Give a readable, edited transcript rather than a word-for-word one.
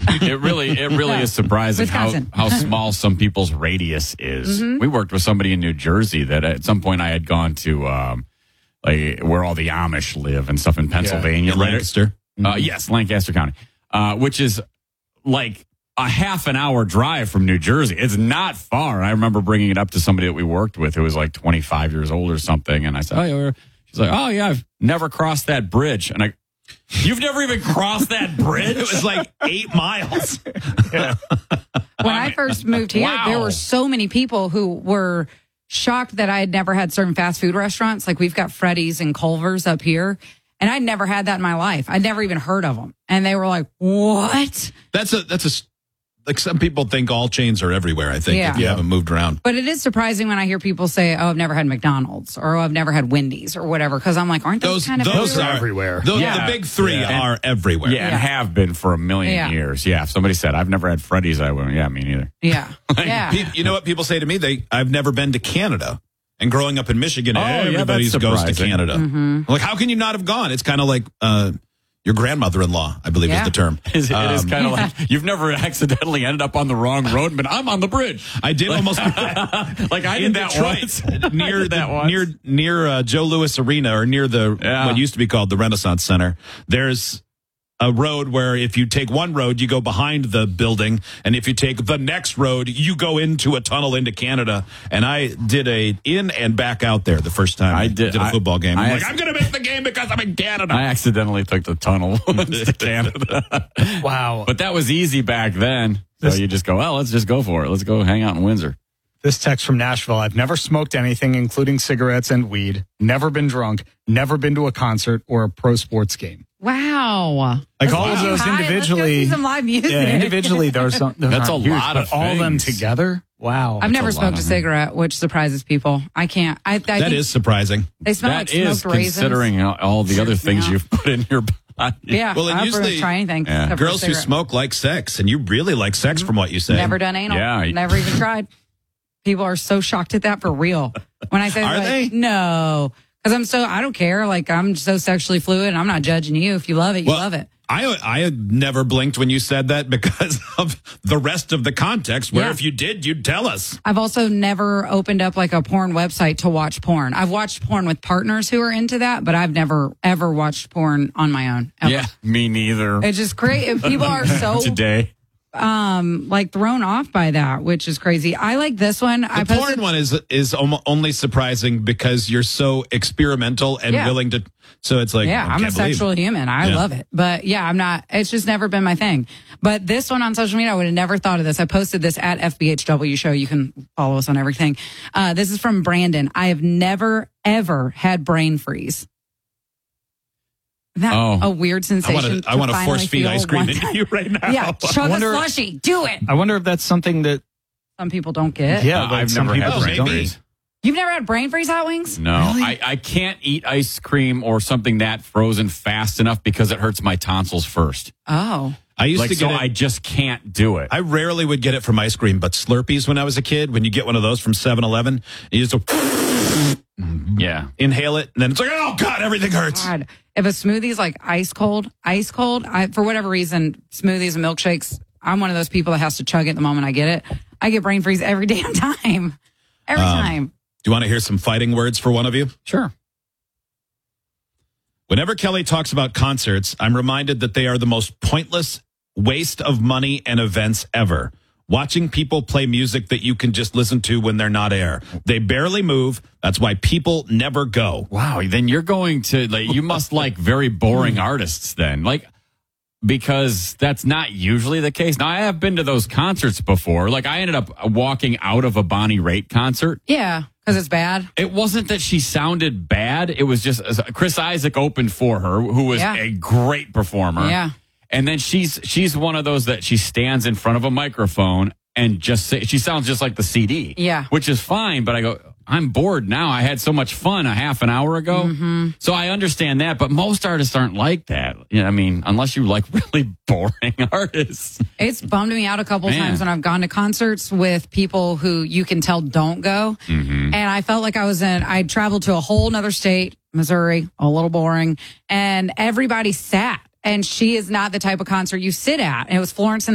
It really is surprising Wisconsin. how small some people's radius is. Mm-hmm. We worked with somebody in New Jersey that at some point I had gone to like where all the Amish live and stuff in Pennsylvania. In Lancaster? Yes, Lancaster County, which is like a half an hour drive from New Jersey. It's not far. I remember bringing it up to somebody that we worked with who was like 25 years old or something. And I said, she's like, oh, yeah, I've never crossed that bridge. And you've never even crossed that bridge? It was like 8 miles. When I first moved here, there were so many people who were shocked that I had never had certain fast food restaurants. Like we've got Freddy's and Culver's up here. And I'd never had that in my life. I'd never even heard of them. And they were like, what? Like some people think all chains are everywhere, I think, if you haven't moved around. But it is surprising when I hear people say, oh, I've never had McDonald's or oh, I've never had Wendy's or whatever. Because I'm like, aren't those kind of those everywhere? The big three are everywhere. Yeah, and have been for a million years. Yeah, if somebody said, I've never had Freddy's, I wouldn't. Yeah, me neither. Yeah. You know what people say to me? I've never been to Canada. And growing up in Michigan, everybody goes to Canada. Mm-hmm. Like, how can you not have gone? It's kind of like your grandmother-in-law, I believe is the term. It is kind of like you've never accidentally ended up on the wrong road, but I'm on the bridge. I did almost like I did that once near Joe Louis Arena or near what used to be called the Renaissance Center. There's a road where if you take one road, you go behind the building, and if you take the next road, you go into a tunnel into Canada. And I did a in and back out there the first time I did a football game. I'm going to miss the game because I'm in Canada. I accidentally took the tunnel to Canada. Wow. But that was easy back then. So you just go, well, let's just go for it. Let's go hang out in Windsor. This text from Nashville: I've never smoked anything, including cigarettes and weed, never been drunk, never been to a concert or a pro sports game. Wow. Like all of those individually. Let's go see some live music. Yeah, individually, that's a lot of all of them things. together. Wow. I've never smoked a cigarette, which surprises people. I can't. I that think is surprising. They smell That like is smoked raisins. considering all the other things you've put in your body. Yeah. Well, and I'll usually try anything. except for girls who cigarette. smoke like sex, and you really like sex from what you say. Never done anal. Yeah. Never even tried. People are so shocked at that for real. When I say, Are they? No. Because I don't care. Like, I'm so sexually fluid, and I'm not judging you. If you love it, you love it. I had never blinked when you said that because of the rest of the context, where if you did, you'd tell us. I've also never opened up like a porn website to watch porn. I've watched porn with partners who are into that, but I've never, ever watched porn on my own. Ever. Yeah, me neither. It's just crazy. People are so today. Like thrown off by that, which is crazy. I like this one. The porn one is only surprising because you're so experimental and willing to. So it's like, I'm a sexual human. I love it. But I'm not, it's just never been my thing. But this one on social media, I would have never thought of this. I posted this at FBHW show. You can follow us on everything. This is from Brandon. I have never, ever had brain freeze. Isn't that a weird sensation? I want to force feed ice cream into you right now. Yeah, chug a slushy. Do it. I wonder if that's something that some people don't get. Yeah, I've never had brain freeze. You've never had brain freeze, Hot Wings? No, really? I can't eat ice cream or something that frozen fast enough because it hurts my tonsils first. Oh. I used to get it. I just can't do it. I rarely would get it from ice cream, but Slurpees when I was a kid, when you get one of those from 7-Eleven, you just inhale it, and then it's like, oh, God, everything hurts. God. If a smoothie is like ice cold, for whatever reason, smoothies and milkshakes, I'm one of those people that has to chug it the moment I get it. I get brain freeze every damn time. Every time. Do you want to hear some fighting words for one of you? Sure. Whenever Kelly talks about concerts, I'm reminded that they are the most pointless waste of money and events ever. Watching people play music that you can just listen to when they're not air. They barely move. That's why people never go. Wow. Then you're going to, you must like very boring artists then. Because that's not usually the case. Now, I have been to those concerts before. Like, I ended up walking out of a Bonnie Raitt concert. Yeah, because it's bad. It wasn't that she sounded bad. It was just Chris Isaak opened for her, who was a great performer. Yeah. And then she's one of those that she stands in front of a microphone and she sounds just like the CD. Yeah. Which is fine, but I go, I'm bored now. I had so much fun a half an hour ago. Mm-hmm. So I understand that, but most artists aren't like that. You know, I mean, unless you like really boring artists. It's bummed me out a couple times when I've gone to concerts with people who you can tell don't go. Mm-hmm. And I felt like I traveled to a whole nother state, Missouri, a little boring, and everybody sat. And she is not the type of concert you sit at. And it was Florence and